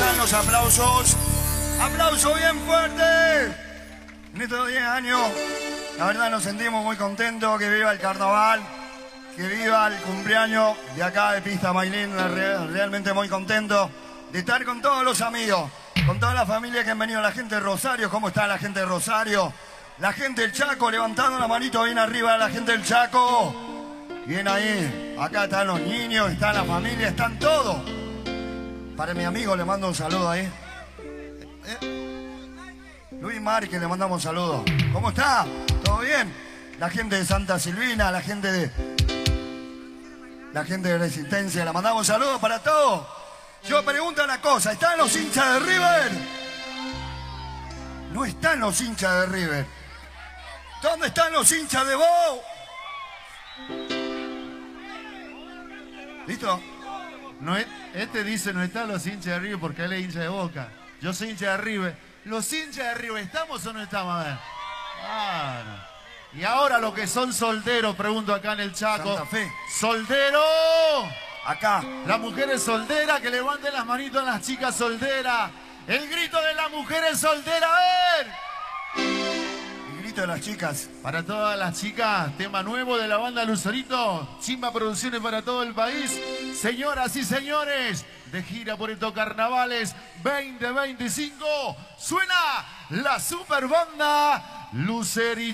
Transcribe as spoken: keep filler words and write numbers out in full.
están los aplausos? ¡Aplauso bien fuerte! En estos diez años, la verdad nos sentimos muy contentos. Que viva el carnaval, que viva el cumpleaños de acá de Pista Mailín. Realmente muy contento de estar con todos los amigos, con toda la familia que han venido, la gente de Rosario. ¿Cómo está la gente de Rosario? La gente del Chaco, levantando la manito bien arriba, la gente del Chaco. Bien ahí, acá están los niños, está la familia, están todos. Para mi amigo le mando un saludo ahí. ¿Eh? Luis Márquez, le mandamos un saludo. ¿Cómo está? ¿Todo bien? La gente de Santa Silvina, la gente de... La gente de Resistencia, le mandamos un saludo para todos. Yo pregunto una cosa, ¿están los hinchas de River? No están los hinchas de River. ¿Dónde están los hinchas de Bow? ¿Listo? No, este dice no están los hinchas de River porque él es hincha de Boca. Yo soy hincha de River. ¿Los hinchas de River estamos o no estamos? A ver. Ah, no. Y ahora los que son solteros, pregunto acá en el Chaco. Santa Fe. ¡Soldero! Acá. Las mujeres solteras, que levanten las manitos a las chicas solteras. El grito de las mujeres solteras, a ver. El grito de las chicas. Para todas las chicas, tema nuevo de la banda Lucerito. Chimba Producciones para todo el país. Señoras y señores, de gira por estos carnavales veinte veinticinco, suena la super banda Lucerito.